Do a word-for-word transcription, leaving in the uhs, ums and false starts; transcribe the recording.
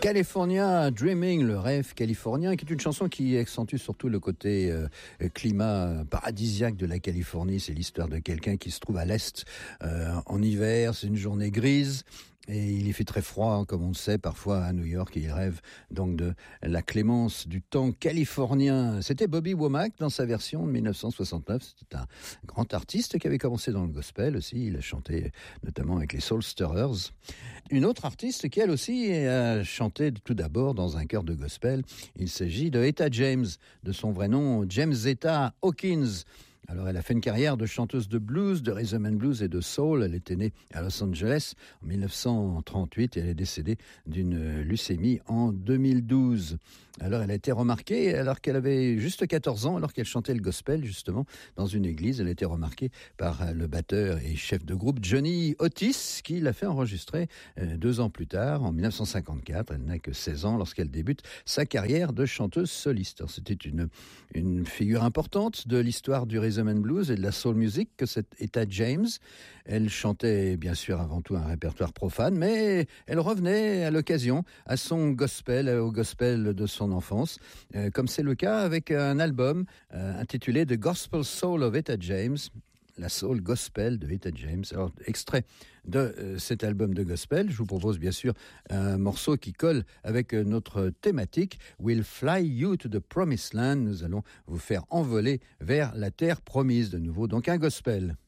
California Dreaming, le rêve californien, qui est une chanson qui accentue surtout le côté euh, climat paradisiaque de la Californie. C'est l'histoire de quelqu'un qui se trouve à l'est euh, en hiver, c'est une journée grise. Et il y fait très froid, comme on le sait, parfois à New York, et il rêve donc de la clémence du temps californien. C'était Bobby Womack dans sa version de dix-neuf cent soixante-neuf. C'était un grand artiste qui avait commencé dans le gospel aussi. Il a chanté notamment avec les Soul Stirrers. Une autre artiste qui, elle aussi, a chanté tout d'abord dans un chœur de gospel. Il s'agit de Etta James, de son vrai nom, James Etta Hawkins. Alors, elle a fait une carrière de chanteuse de blues, de rhythm and blues et de soul. Elle était née à Los Angeles en dix-neuf cent trente-huit et elle est décédée d'une leucémie en deux mille douze. Alors, elle a été remarquée alors qu'elle avait juste quatorze ans, alors qu'elle chantait le gospel, justement, dans une église. Elle a été remarquée par le batteur et chef de groupe Johnny Otis, qui l'a fait enregistrer deux ans plus tard, en dix-neuf cent cinquante-quatre. Elle n'a que seize ans lorsqu'elle débute sa carrière de chanteuse soliste. Alors, c'était une, une figure importante de l'histoire du rhythm and blues et de la soul music que cette Etta James. Elle chantait bien sûr avant tout un répertoire profane, mais elle revenait à l'occasion à son gospel, au gospel de son enfance, euh, comme c'est le cas avec un album euh, intitulé The Gospel Soul of Etta James. La soul gospel de Etta James. Alors, extrait de euh, cet album de gospel, je vous propose bien sûr un morceau qui colle avec euh, notre thématique. We'll fly you to the promised land. Nous allons vous faire envoler vers la terre promise de nouveau. Donc un gospel.